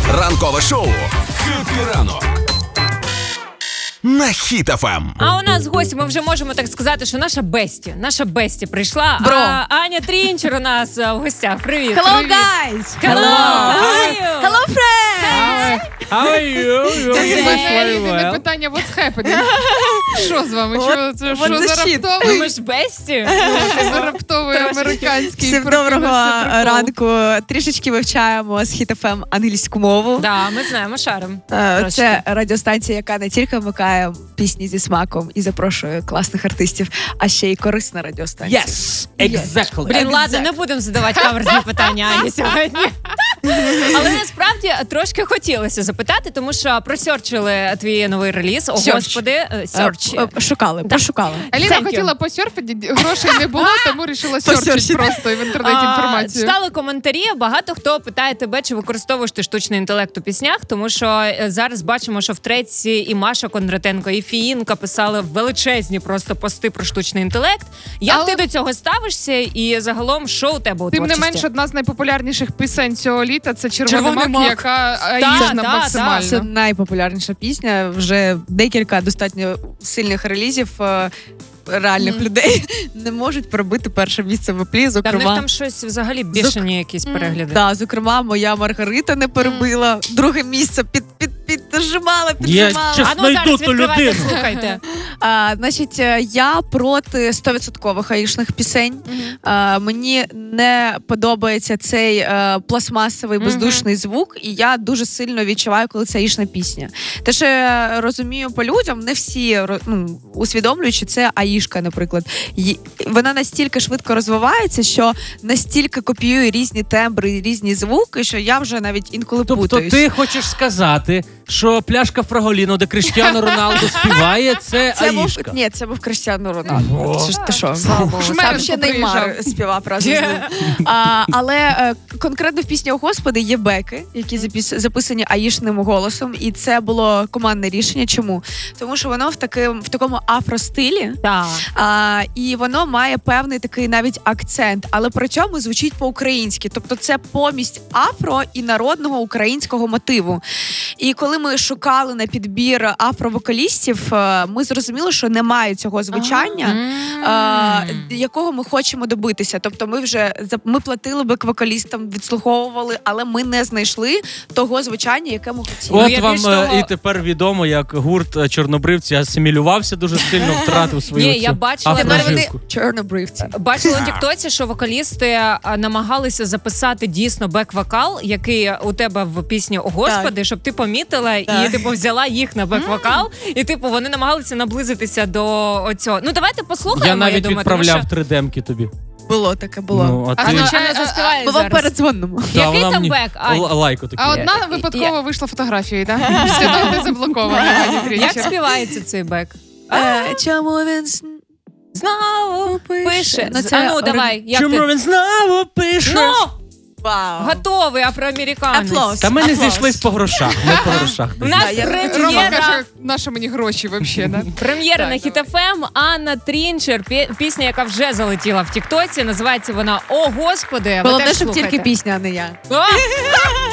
Ранкове шоу «Хеппі ранок» на Хіт ФМ. А у нас гості, ми вже можемо так сказати, що наша Бесті прийшла. Бро. А Аня Трінчер у нас в гостях. Привіт. Hello, Привіт. guys! Hello. How are you? Hello, friends! How are you? Єдине питання, what's happening? Що з вами? Що what the за shit? раптовий? Ми ж Бесті. За раптовий американський. Всім доброго ранку. Трішечки вивчаємо з Хіт ФМ англійську мову. Да, ми знаємо, шаром. Це радіостанція, яка не тільки вмикає пісні зі смаком і запрошує класних артистів, а ще й корисна радіостанція. Yes, exactly. Блін, ладно, не будемо задавати каверзні питання Ані сьогодні. Але насправді трошки хотілося запитати, тому що просерчили твій новий реліз. О, Search. господи, серч. Пошукали. Аліна Thank you. хотіла посерфити, грошей не було, тому вирішила серчити Посерчити. просто в інтернеті інформацію. Читали коментарі, багато хто питає тебе, чи використовуєш ти штучний інтелект у піснях, тому що зараз бачимо, що в треці і Маша Кондратенко, і Фіїнка писали величезні просто пости про штучний інтелект. Як Але- ти до цього ставишся і загалом, що у тебе у Тим не творчості? менш, одна з найпопулярніших пісень цього літа — це «Червоний «Червоний мак», мак», яка да, аїжна да, максимально. Це найпопулярніша пісня. Вже декілька достатньо сильних релізів реальних людей не можуть пробити перше місце в Аплі. Та в них Зокрема, там щось взагалі бішені якісь перегляди. да, зокрема, моя Маргарита не перебила. Друге місце піджимала. чесно, А ну зараз знайду ту відкривайте, людину. слухайте. Значить, я проти 100% аїшних пісень. Мені не подобається цей пластмасовий бездушний звук, і я дуже сильно відчуваю, коли це аїшна пісня. Те, що я розумію по людям, не всі усвідомлюють, що це аїшка, наприклад. Вона настільки швидко розвивається, що настільки копіює різні тембри, різні звуки, що я вже навіть інколи Тобто путаюсь. ти хочеш сказати, що пляшка Фраголіно, де Кріштіану Роналду співає, це аїшка? Ні, це був Кріштіану Роналду. Це ж ти що? Шмеренко Там ще Неймар приїжджав. співав разом з ним. Але конкретно в пісні «О Господи» є беки, які записані аїшним голосом, і це було командне рішення. Чому? Тому що воно в такому афростилі, Так. і воно має певний такий навіть акцент, але при цьому звучить по-українськи. Тобто це помість афро і народного українського мотиву. І коли ми шукали на підбір афровокалістів, ми зрозуміли, що немає цього звучання, якого ми хочемо добитися. Тобто ми платили бек-вокалістам, відслуховували, але ми не знайшли того звучання, яке ми хотіли. От я вам більш того- і тепер відомо, як гурт чорнобривці асимілювався дуже сильно, втратив свою Ні, я цю бачила, Тепер вони афрожилку. чорнобривці. Бачила у тіктоці, що вокалісти намагалися записати дійсно бек-вокал, який у тебе в пісні «О Господи», щоб ти помітила Так. і типу взяла їх на бек-вокал, і типу вони намагалися наблизитися до оцього. Ну давайте послухаємо. Я навіть думаю, відправляв тому 3D-мки тобі. Було таке, було. Ну, а що... ти... Звичайно, заспіває Ми вам зараз. передзвонимо. Да, Який вона там мені бек, Ань? лайку такий. А одна випадково вийшла фотографією, так? Після того не заблокована. Ані Як Трінчер. співається цей бек? Чому він Знову пише. Ну, це А ну давай, як Чому ти? він знову пише? Ну, Вау. готовий афроамериканець. Аплодис. Та ми не Аплодис. зійшлись по грошах, не по грошах. У нас я- Рома прем'єра. каже, на що мені гроші взагалі, да? Прем'єра на Так, Хіт ФМ. Анна Трінчер. Пісня, яка вже залетіла в тіктоці. Називається вона «О Господи». Ви Головне, теж щоб тільки слухайте. пісня, а не я. О!